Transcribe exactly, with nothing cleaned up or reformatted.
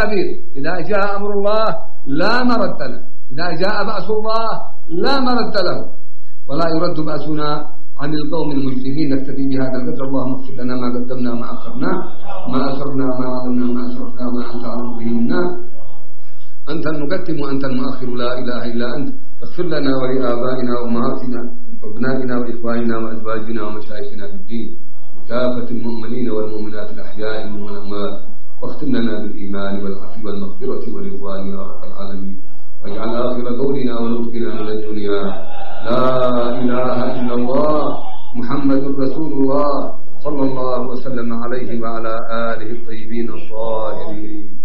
التعبير. إذا جاء أمر الله لا مرد له، إذا جاء بأس الله لا مرد له، ولا يرد بأسنا عن القوم المجرمين. نكتفي بهذا القدر. اللهم اغفر لنا ما قدمنا ما أخرنا، ما أسررنا ما أعلنا ما أسرفنا ما أنت أعلم به منا. أنت المقدم وأنت المؤخر، لا إله إلا أنت. اغفر لنا ولآبائنا وأمهاتنا وأبنائنا وإخواننا وأزواجنا ومشايخنا في الدين، كافة المؤمنين والمؤمنات الأحياء والأموات، واختم لنا بالإيمان والعفو والمغفرة والرضوان يا رب العالمين. واجعل آخر قولنا ونطقنا من الدنيا لا إله إلا الله محمد رسول الله صلى الله وسلم عليه وعلى آله الطيبين الطاهرين.